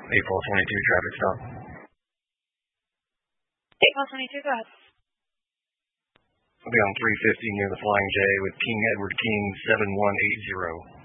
April 22 traffic stop. April 22, go ahead. I'll be on 350 near the Flying J with King Edward King 7180.